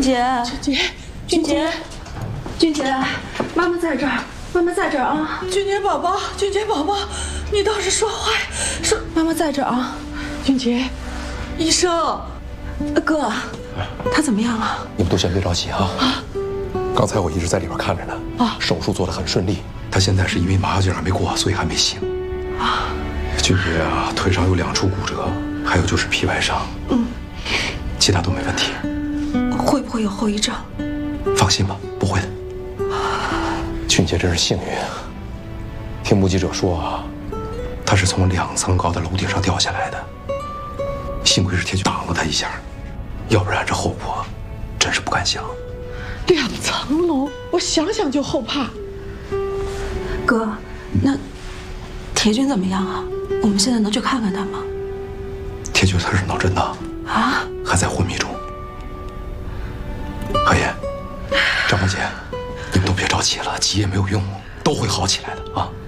俊杰， 俊杰，妈妈在这儿，妈妈在这儿啊！ 俊杰宝宝，你倒是说话，说妈妈在这儿啊！ 俊杰，医生， 哥，他怎么样啊？ 你们都先别着急啊！刚才我一直在里边看着呢。手术做得很顺利，他现在是因为麻药劲还没过，所以还没醒。俊杰啊，腿上有2处骨折，还有就是皮外伤。其他都没问题。 会不会有后遗症？ 放心吧，不会的。俊杰真是幸运啊！听目击者说啊，他是从2层高的楼顶上掉下来的，幸亏是铁卷挡了他一下，要不然这后果真是不敢想。 2层楼，我想想就后怕。 哥，那铁军怎么样啊？我们现在能去看看他吗？ 铁军他是脑震荡啊， 还在昏迷中。何言、张萌姐，你们都别着急了，急也没有用，都会好起来的啊。